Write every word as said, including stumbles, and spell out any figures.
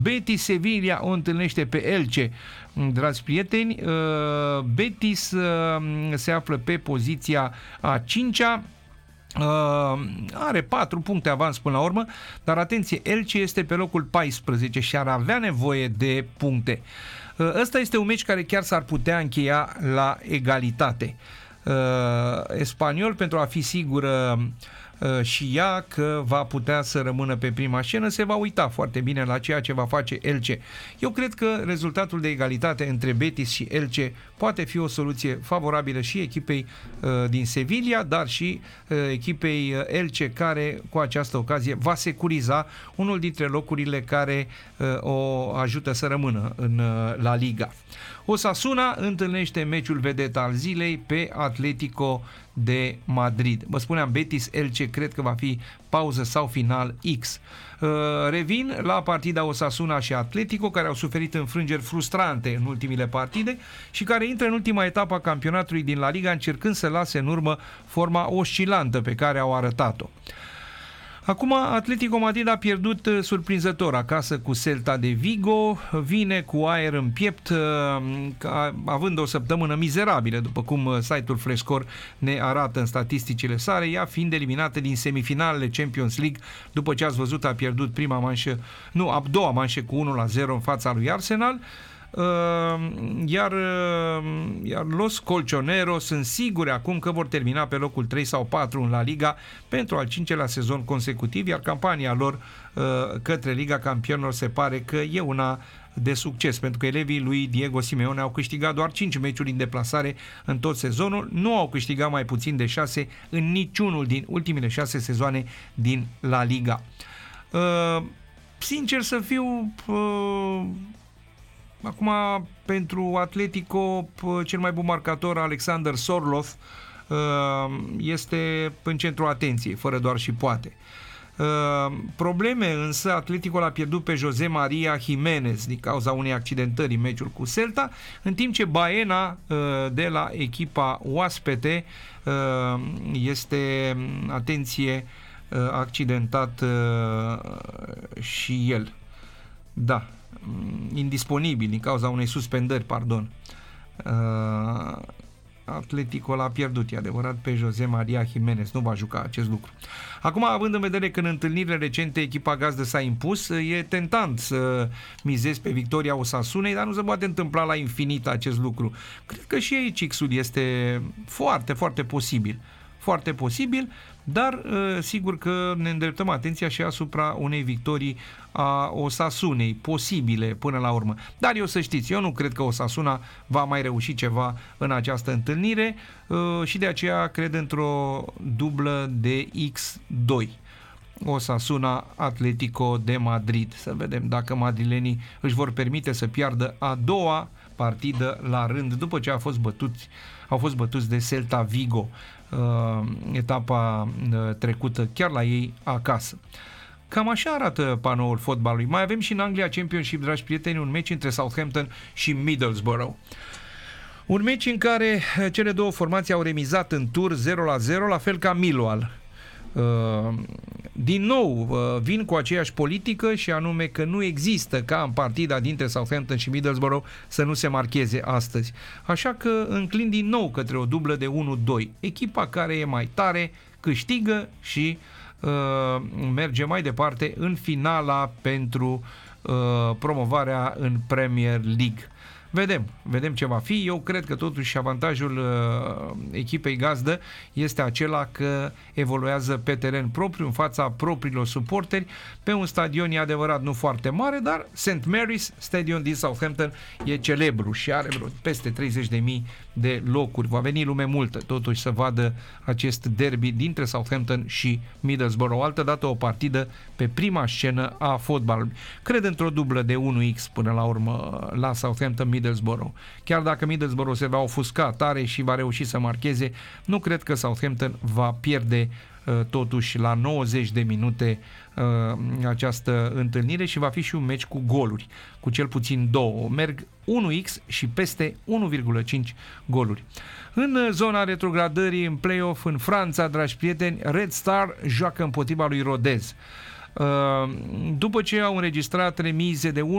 Betis Sevilla o întâlnește pe Elche. Dragi prieteni, Betis se află pe poziția a cincea. Uh, are patru puncte avans până la urmă, dar atenție, Elche este pe locul paisprezece și ar avea nevoie de puncte. Uh, ăsta este un meci care chiar s-ar putea încheia la egalitate. Uh, Espanyol, pentru a fi sigur uh, și ea că va putea să rămână pe prima scenă, se va uita foarte bine la ceea ce va face Elche. Eu cred că rezultatul de egalitate între Betis și Elche poate fi o soluție favorabilă și echipei uh, din Sevilla, dar și uh, echipei uh, Elche, care cu această ocazie va securiza unul dintre locurile care uh, o ajută să rămână în uh, La Liga. Osasuna întâlnește meciul vedetă al zilei pe Atletico de Madrid. Vă spuneam, Betis Elche cred că va fi pauză sau final X. Uh, revin la partida Osasuna și Atletico, care au suferit înfrângeri frustrante în ultimile partide și care intră în ultima etapă a campionatului din La Liga, încercând să lase în urmă forma oscilantă pe care au arătat-o. Acum, Atletico Madrid a pierdut surprinzător acasă cu Celta de Vigo, vine cu aer în piept, având o săptămână mizerabilă, după cum site-ul Flashscore ne arată în statisticile sale, ea fiind eliminată din semifinalele Champions League, după ce ați văzut a pierdut prima manșă, nu, a doua manșă cu unu la zero în fața lui Arsenal. Iar, iar Los Colchoneros sunt siguri acum că vor termina pe locul trei sau patru în La Liga pentru al cincelea sezon consecutiv, iar campania lor către Liga Campionilor se pare că e una de succes, pentru că elevii lui Diego Simeone au câștigat doar cinci meciuri în deplasare în tot sezonul, nu au câștigat mai puțin de șase în niciunul din ultimele șase sezoane din La Liga. Sincer să fiu, acum, pentru Atletico, cel mai bun marcator, Alexander Sorloth, este în centrul atenției, fără doar și poate. Probleme însă, Atletico l-a pierdut pe José María Jiménez din cauza unei accidentări în meciul cu Celta, în timp ce Baena de la echipa oaspete este, atenție, accidentat și el. Da, indisponibil din cauza unei suspendări, pardon. Uh, Atletico l-a pierdut, e adevărat, pe José María Jiménez, nu va juca acest lucru. Acum, având în vedere că în întâlnirile recente echipa gazdă s-a impus, e tentant să mizezi pe victoria Osasunei, dar nu se poate întâmpla la infinit acest lucru. Cred că și aici X-ul este foarte, foarte posibil. Foarte posibil, dar sigur că ne îndreptăm atenția și asupra unei victorii a Osasunei, posibile până la urmă. Dar eu să știți, eu nu cred că Osasuna va mai reuși ceva în această întâlnire și de aceea cred într-o dublă de X doi. Osasuna Atletico de Madrid. Să vedem dacă madrilenii își vor permite să piardă a doua partidă la rând după ce a fost bătuți, au fost bătuți de Celta Vigo uh, etapa uh, trecută chiar la ei acasă. Cam așa arată panoul fotbalului. Mai avem și în Anglia Championship, dragi prieteni, un meci între Southampton și Middlesbrough. Un meci în care cele două formații au remizat în tur zero la zero, la fel ca Millwall. Uh, din nou uh, vin cu aceeași politică, și anume că nu există ca în partida dintre Southampton și Middlesbrough să nu se marcheze astăzi. Așa că înclin din nou către o dublă de unu doi. Echipa care e mai tare câștigă și uh, merge mai departe în finala pentru uh, promovarea în Premier League. Vedem, vedem ce va fi. Eu cred că totuși avantajul uh, echipei gazdă este acela că evoluează pe teren propriu, în fața propriilor suporteri, pe un stadion, e adevărat, nu foarte mare, dar Saint Mary's Stadium din Southampton e celebru și are vreo peste treizeci de mii de locuri. Va veni lume multă totuși să vadă acest derby dintre Southampton și Middlesbrough. Altă dată o partidă pe prima scenă a fotbalului. Cred într-o dublă de unu X până la urmă la Southampton Middlesbrough. Chiar dacă Middlesbrough se va ofusca tare și va reuși să marcheze, nu cred că Southampton va pierde uh, totuși la nouăzeci de minute uh, această întâlnire și va fi și un meci cu goluri, cu cel puțin două. Merg unu X și peste unu virgulă cinci goluri. În zona retrogradării în play-off în Franța, dragi prieteni, Red Star joacă împotriva lui Rodez. Uh, după ce au înregistrat remize de unu